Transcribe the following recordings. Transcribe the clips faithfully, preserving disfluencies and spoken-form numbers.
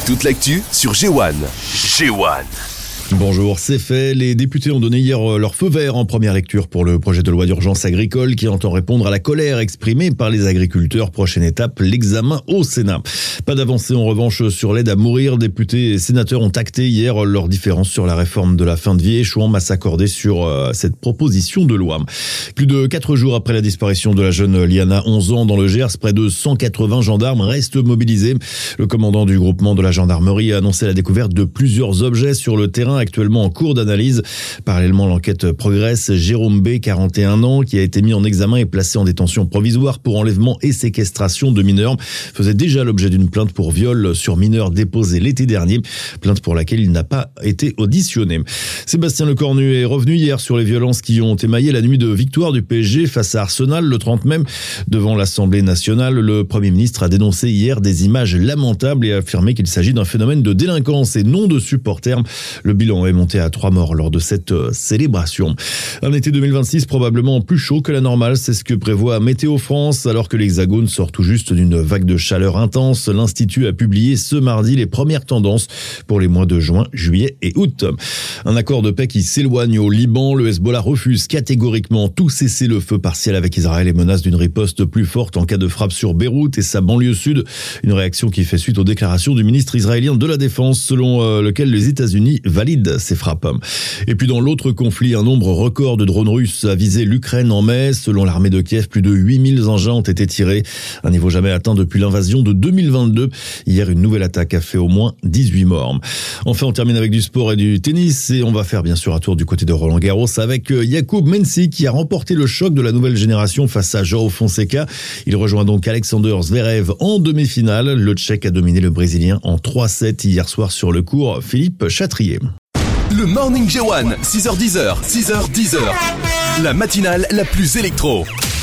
Toute l'actu sur G un. G un. Bonjour, c'est fait. Les députés ont donné hier leur feu vert en première lecture pour le projet de loi d'urgence agricole qui entend répondre à la colère exprimée par les agriculteurs. Prochaine étape, l'examen au Sénat. Pas d'avancée en revanche sur l'aide à mourir. Députés et sénateurs ont acté hier leurs différences sur la réforme de la fin de vie, échouant à s'accorder sur euh, cette proposition de loi. Plus de quatre jours après la disparition de la jeune Liana, onze ans, dans le Gers, près de cent quatre-vingts gendarmes restent mobilisés. Le commandant du groupement de la gendarmerie a annoncé la découverte de plusieurs objets sur le terrain, actuellement en cours d'analyse. Parallèlement, l'enquête progresse. Jérôme B, quarante et un ans, qui a été mis en examen et placé en détention provisoire pour enlèvement et séquestration de mineurs, faisait déjà l'objet d'une plainte pour viol sur mineur déposée l'été dernier, plainte pour laquelle il n'a pas été auditionné. Sébastien Lecornu est revenu hier sur les violences qui ont émaillé la nuit de victoire du P S G face à Arsenal le trente mai. Devant l'Assemblée nationale, le Premier ministre a dénoncé hier des images lamentables et a affirmé qu'il s'agit d'un phénomène de délinquance et non de supporters. Le bilan est monté à trois morts lors de cette célébration. Un été deux mille vingt-six probablement plus chaud que la normale, c'est ce que prévoit Météo France. Alors que l'Hexagone sort tout juste d'une vague de chaleur intense, l'Institut a publié ce mardi les premières tendances pour les mois de juin, juillet et août. Un accord de paix qui s'éloigne au Liban. Le Hezbollah refuse catégoriquement tout cessez-le-feu partiel avec Israël et menace d'une riposte plus forte en cas de frappe sur Beyrouth et sa banlieue sud. Une réaction qui fait suite aux déclarations du ministre israélien de la Défense selon euh, lequel les États-Unis valident ces frappes. Et puis dans l'autre conflit, un nombre record de drones russes a visé l'Ukraine en mai. Selon l'armée de Kiev, plus de huit mille engins ont été tirés, un niveau jamais atteint depuis l'invasion de deux mille vingt-deux. Hier, une nouvelle attaque a fait au moins dix-huit morts. Enfin, on termine avec du sport et du tennis et on va faire bien sûr un tour du côté de Roland Garros avec Jakub Mensik qui a remporté le choc de la nouvelle génération face à João Fonseca. Il rejoint donc Alexander Zverev en demi-finale. Le Tchèque a dominé le Brésilien en trois sept hier soir sur le court Philippe Chatrier. Le Morning G un, six heures dix, six heures dix. La matinale la plus électro.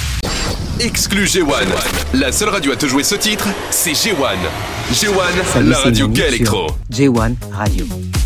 Exclu G un. La seule radio à te jouer ce titre, c'est G un. G un, Salut, la radio c'est qu'électro. G un Radio.